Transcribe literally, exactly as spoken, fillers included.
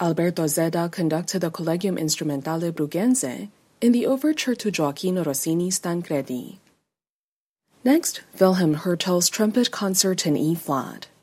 Alberto Zeda conducted the Collegium Instrumentale Bruggense in the overture to Gioacchino Rossini's Tancredi. Next, Wilhelm Hertel's Trumpet Concert in E-flat.